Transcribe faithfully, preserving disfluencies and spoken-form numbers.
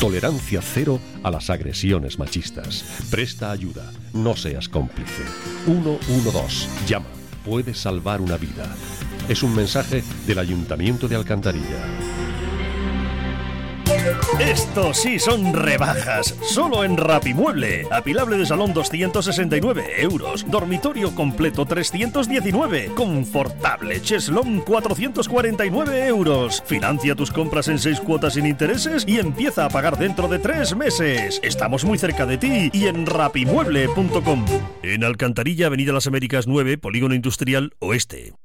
Tolerancia cero a las agresiones machistas. Presta ayuda, no seas cómplice. uno uno dos, llama, puedes salvar una vida. Es un mensaje del Ayuntamiento de Alcantarilla. Estos sí son rebajas, solo en Rapimueble. Apilable de salón doscientos sesenta y nueve euros, dormitorio completo trescientos diecinueve, confortable cheslón cuatrocientos cuarenta y nueve euros. Financia tus compras en seis cuotas sin intereses y empieza a pagar dentro de tres meses. Estamos muy cerca de ti y en rapimueble punto com. En Alcantarilla, Avenida Las Américas nueve, Polígono Industrial Oeste.